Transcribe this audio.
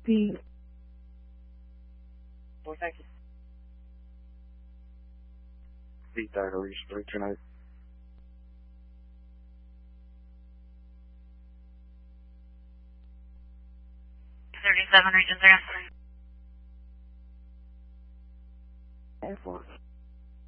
Pete. Well, thank you. Pete Diaries 329. 37 Regions are answering. Air Force.